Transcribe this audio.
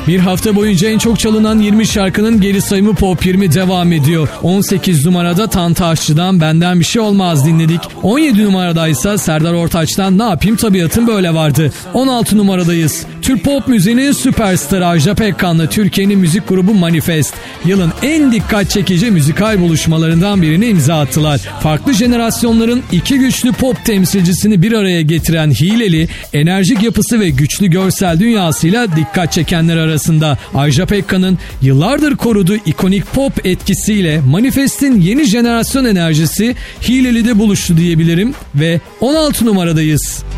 Bir hafta boyunca en çok çalınan 20 şarkının geri sayımı Pop 20 devam ediyor. 18 numarada Tanta Aşçı'dan Benden Bir Şey Olmaz dinledik. 17 numaradaysa Serdar Ortaç'tan Ne Yapayım Tabiatım Böyle vardı. 16 numaradayız. Türk pop müziğinin süperstarı Ajda Pekkan'la Türkiye'nin müzik grubu Manifest yılın en dikkat çekici müzikal buluşmalarından birini imza attılar. Farklı jenerasyonların iki güçlü pop temsilcisini bir araya getiren Hileli, enerjik yapısı ve güçlü görsel dünyasıyla dikkat çekenler arasında. Ajda Pekkan'ın yıllardır koruduğu ikonik pop etkisiyle Manifest'in yeni jenerasyon enerjisi Hileli'de buluştu diyebilirim ve 16 numaradayız.